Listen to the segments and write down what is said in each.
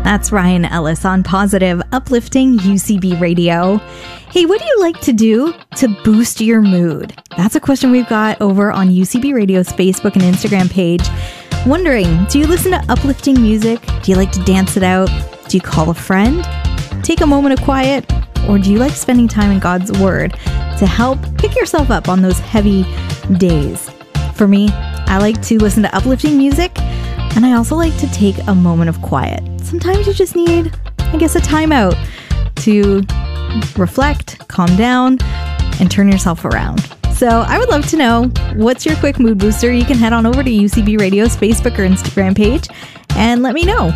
That's Ryan Ellis on Positive, uplifting UCB Radio. Hey, what do you like to do to boost your mood? That's a question we've got over on UCB Radio's Facebook and Instagram page. Wondering, do you listen to uplifting music? Do you like to dance it out? Do you call a friend? Take a moment of quiet? Or do you like spending time in God's Word to help pick yourself up on those heavy days? For me, I like to listen to uplifting music, and I also like to take a moment of quiet. Sometimes you just need, I guess, a timeout to reflect, calm down, and turn yourself around. So I would love to know, what's your quick mood booster? You can head on over to UCB Radio's Facebook or Instagram page and let me know.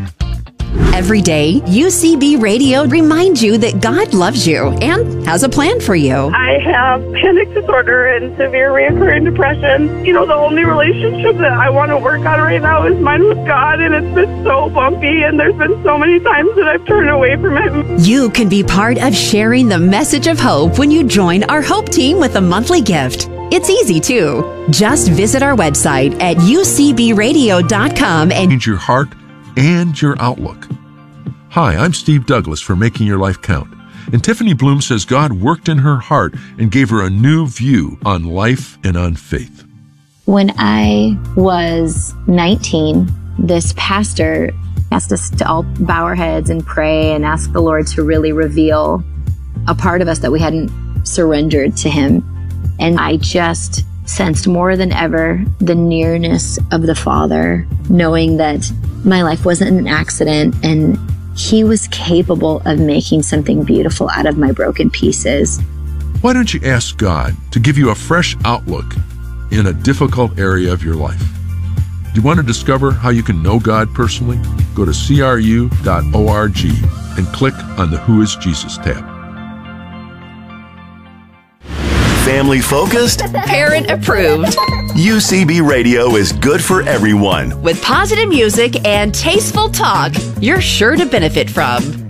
Every day, UCB Radio reminds you that God loves you and has a plan for you. I have panic disorder and severe reoccurring depression. You know, the only relationship that I want to work on right now is mine with God, and it's been so bumpy, and there's been so many times that I've turned away from it. You can be part of sharing the message of hope when you join our Hope Team with a monthly gift. It's easy, too. Just visit our website at ucbradio.com and change your heart and your outlook. Hi, I'm Steve Douglas for Making Your Life Count. And Tiffany Bloom says God worked in her heart and gave her a new view on life and on faith. When I was 19, this pastor asked us to all bow our heads and pray and ask the Lord to really reveal a part of us that we hadn't surrendered to Him. And I just sensed more than ever the nearness of the Father, knowing that my life wasn't an accident and He was capable of making something beautiful out of my broken pieces. Why don't you ask God to give you a fresh outlook in a difficult area of your life? Do you want to discover how you can know God personally? Go to cru.org and click on the Who is Jesus tab. Family focused, parent approved. UCB Radio is good for everyone. With positive music and tasteful talk you're sure to benefit from.